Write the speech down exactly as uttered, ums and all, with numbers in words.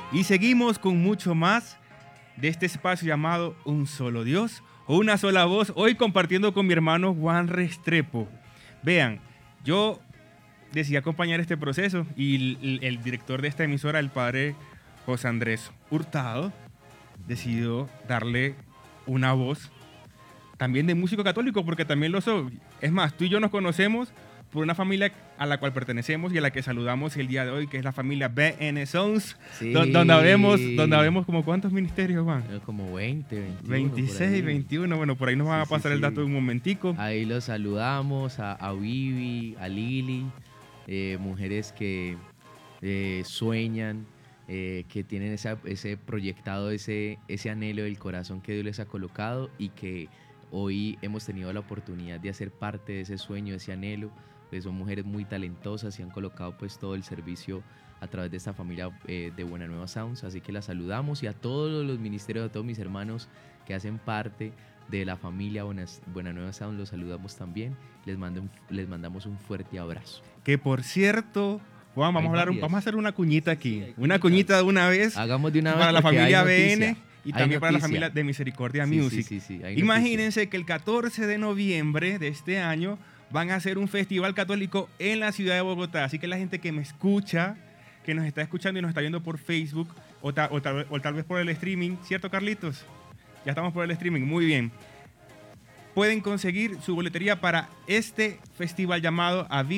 Y seguimos con mucho más de este espacio llamado Un Solo Dios o Una Sola Voz, hoy compartiendo con mi hermano Juan Restrepo. Vean, yo decidí acompañar este proceso y el, el director de esta emisora, el padre José Andrés Hurtado, decidió darle una voz también de músico católico, porque también lo soy. Es más, tú y yo nos conocemos por una familia a la cual pertenecemos y a la que saludamos el día de hoy, que es la familia B N Sons, Sí. do, donde habemos, donde habemos como ¿cuántos ministerios, Juan? Como veinte, veintiuno. veintiséis, veintiuno, bueno, por ahí nos van sí, a pasar sí, el dato sí. de un momentico. Ahí los saludamos a, a Vivi, a Lili, eh, mujeres que eh, sueñan, eh, que tienen esa, ese proyectado, ese, ese anhelo del corazón que Dios les ha colocado y que hoy hemos tenido la oportunidad de hacer parte de ese sueño, de ese anhelo. Pues son mujeres muy talentosas y han colocado pues todo el servicio a través de esta familia eh, de Buena Nueva Sounds, así que las saludamos y a todos los ministerios, a todos mis hermanos que hacen parte de la familia Buena, Buena Nueva Sounds, los saludamos también, les, mando un, les mandamos un fuerte abrazo. Que por cierto, Juan, vamos a, hablar, vamos a hacer una cuñita aquí, sí, una cuñita de una vez. Hagamos de una vez para la familia B N y también noticia. para la familia de Misericordia sí, Music. Sí, sí, sí, Imagínense noticia. que el catorce de noviembre de este año van a hacer un festival católico en la ciudad de Bogotá. Así que la gente que me escucha, que nos está escuchando y nos está viendo por Facebook o, ta, o, ta, o tal vez por el streaming, ¿cierto, Carlitos? Ya estamos por el streaming, muy bien. Pueden conseguir su boletería para este festival llamado Aviva